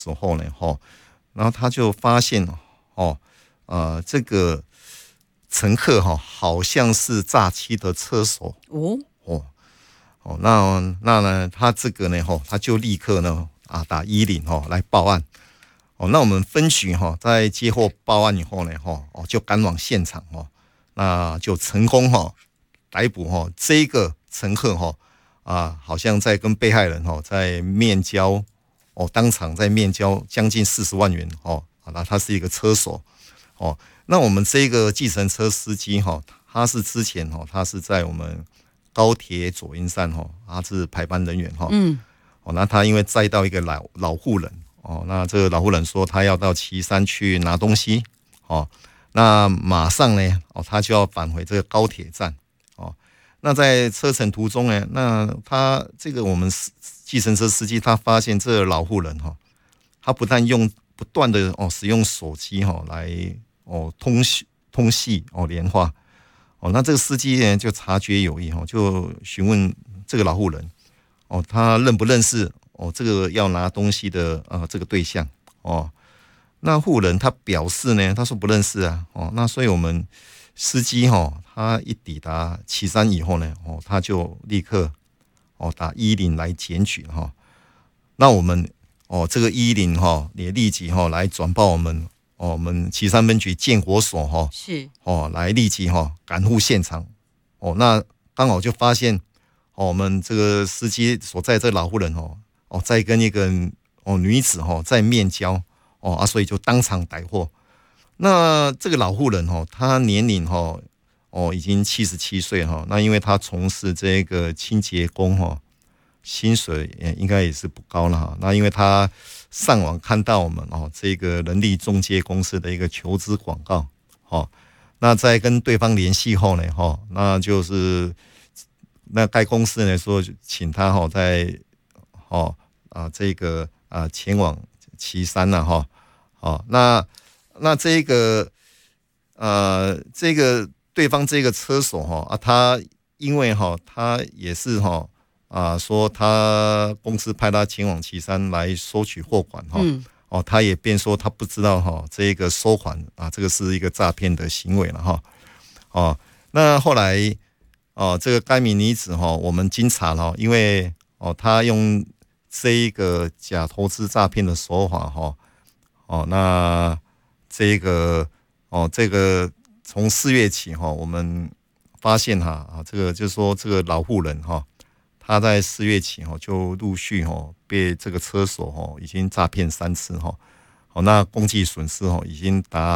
时候呢，然后他就发现这个乘客好像是诈欺的车手那呢，他这个呢他就立刻呢打110来报案。那我们分局在接获报案以后呢就赶往现场那就成功逮捕这个乘客好像在跟被害人在面交当场在面交将近40万元那他是一个车手那我们这个计程车司机他是之前他是在我们高铁左营站他是排班人员那他因为载到一个老户人那这个老户人说他要到旗山去拿东西那马上呢他就要返回这个高铁站那在车程途中呢，那他这个我们计程车司机他发现这个老户人他不但不断的使用手机来通系连话那这个司机呢就察觉有异就询问这个老户人他认不认识这个要拿东西的这个对象那户人他表示呢，他说不认识啊那所以我们司机他一抵达旗山以后呢他就立刻打110来检举那我们这个110也立即来转报我们旗山分局建国所是来立即赶赴现场那刚好就发现我们这个司机所在这老户人在跟一个女子在面交所以就当场逮获。那这个老户人他年龄已经77岁那因为他从事这个清洁工薪水应该也是不高了那因为他上网看到我们这个人力中介公司的一个求职广告那在跟对方联系后呢那就是那该公司呢说请他在这个前往旗山了那这个对方这个车手他因为他也是说他公司派他前往旗山来收取货款他也便说他不知道这个收款这个是一个诈骗的行为了那后来这个该名女子我们经查了因为他用这一个假投资诈骗的手法那这个从4月起我们发现这个就是说这个老户人他在4月起就陆续被这个车手已经诈骗3次那共计损失已经达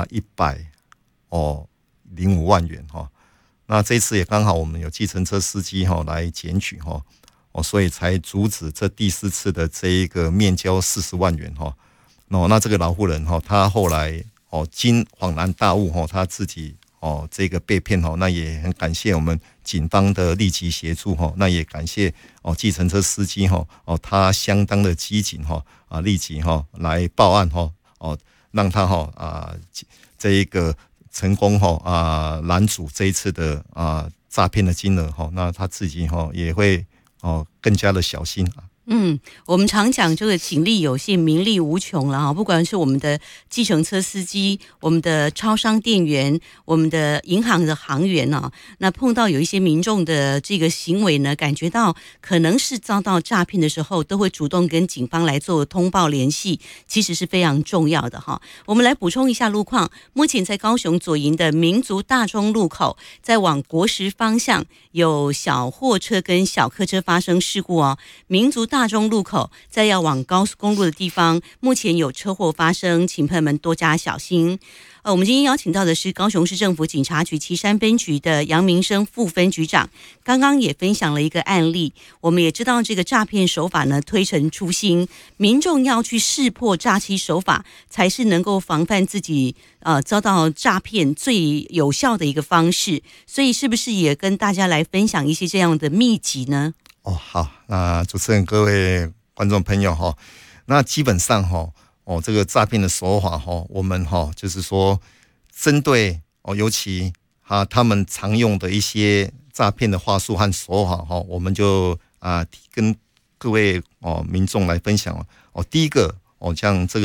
105万元那这次也刚好我们有计程车司机来检举所以才阻止这第4次的这一个面交40万元那这个老户人他后来经恍然大悟他自己这个被骗那也很感谢我们警方的立即协助那也感谢计程车司机他相当的机警立即来报案让他这一个成功拦阻这一次的诈骗的金额那他自己也会更加的小心我们常讲这个警力有限，民力无穷了不管是我们的计程车司机，我们的超商店员，我们的银行的行员那碰到有一些民众的这个行为呢，感觉到可能是遭到诈骗的时候，都会主动跟警方来做通报联系，其实是非常重要的我们来补充一下路况，目前在高雄左营的民族大中路口，在往国十方向有小货车跟小客车发生事故民族大中路口在要往高速公路的地方，目前有车祸发生，请朋友们多加小心。我们今天邀请到的是高雄市政府警察局旗山分局的杨明生副分局长，刚刚也分享了一个案例。我们也知道这个诈骗手法呢推陈出新，民众要去识破诈欺手法，才是能够防范自己遭到诈骗最有效的一个方式。所以是不是也跟大家来分享一些这样的秘籍呢？ 好，那主持人各位观众朋友那基本上这个诈骗的手法我们就是说针对尤其他们常用的一些诈骗的话术和手法我们就跟各位民众来分享第一个像这个